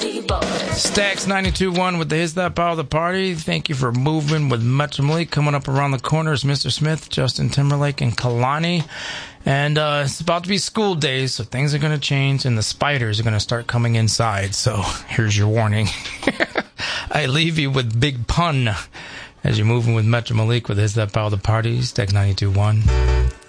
Stax 92.1 with the His That Power of the Party. Thank you for moving with Metro Malik. Coming up around the corner is Mr. Smith, Justin Timberlake, and Kalani. And it's about to be school days, so things are going to change, and the spiders are going to start coming inside. So here's your warning. I leave you with Big Pun as you're moving with Metro Malik with His That Power of the Party. Stax 92.1.